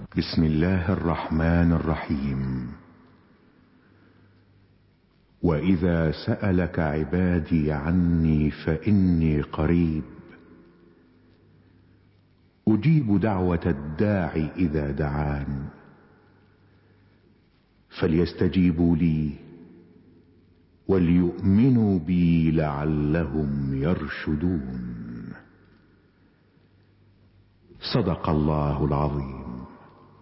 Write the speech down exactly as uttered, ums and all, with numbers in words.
بسم الله الرحمن الرحيم. وإذا سألك عبادي عني فإني قريب أجيب دعوة الداع إذا دعان فليستجيبوا لي وليؤمنوا بي لعلهم يرشدون. صدق الله العظيم.